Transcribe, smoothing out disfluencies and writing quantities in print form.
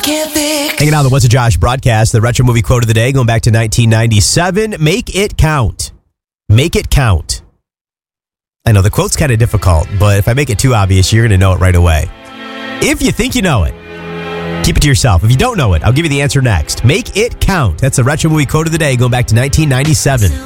Hanging out on the What's a Josh broadcast, the retro movie quote of the day, going back to 1997. Make it count. Make it count. I know the quote's kind of difficult, but if I make it too obvious, you're going to know it right away. If you think you know it, keep it to yourself. If you don't know it, I'll give you the answer next. Make it count. That's the retro movie quote of the day, going back to 1997.